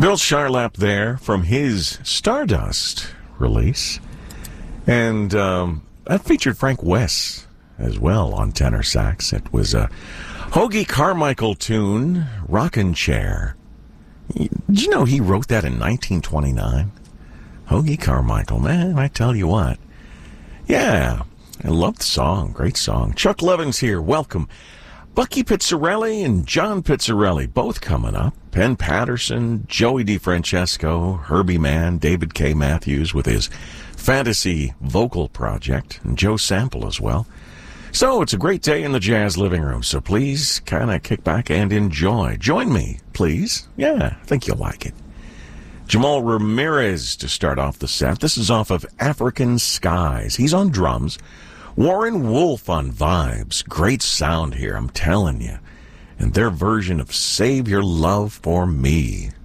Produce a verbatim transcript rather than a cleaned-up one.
Bill Charlap there from his Stardust release. And um, that featured Frank West as well on tenor sax. It was a Hoagy Carmichael tune, Rockin' Chair. Did you know he wrote that in nineteen twenty-nine? Hoagy Carmichael, man, I tell you what. Yeah, I love the song. Great song. Chuck Levin's here. Welcome. Bucky Pizzarelli and John Pizzarelli, both coming up. Penn Patterson, Joey DeFrancesco, Herbie Mann, David K. Matthews with his fantasy vocal project, and Joe Sample as well. So it's a great day in the jazz living room, so please kind of kick back and enjoy. Join me, please. Yeah, I think you'll like it. Jamal Ramirez to start off the set. This is off of African Skies. He's on drums. Warren Wolf on vibes. Great sound here, I'm telling you. And their version of Save Your Love for Me.